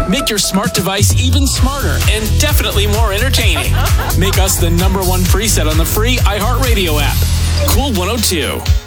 Make your smart device even smarter and definitely more entertaining. Make us the #1 preset on the free iHeartRadio app. Cool 102.